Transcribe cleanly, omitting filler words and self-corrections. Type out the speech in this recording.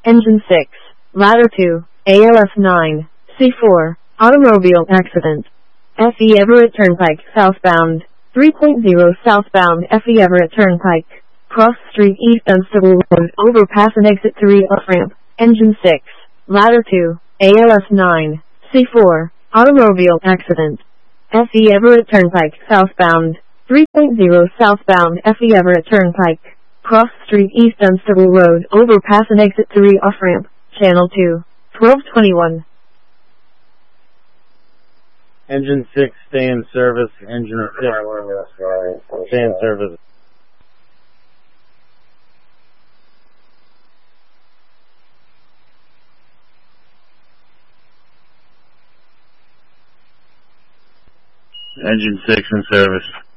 Engine 6. Ladder 2. ALS 9. C4. Automobile accident. FE Everett Turnpike southbound. 3.0 southbound FE Everett Turnpike. Cross Street East Dunstable Road. Overpass and exit 3 off-ramp. Engine 6. Ladder 2. ALS 9. C4. Automobile accident. FE Everett Turnpike southbound. 3.0 southbound FE Everett Turnpike. Cross Street East Dunstable Road. Overpass and exit 3 off-ramp. Channel 2. 1221. Engine 6, stay in service. Engine 6, stay in service. Engine 6 in service.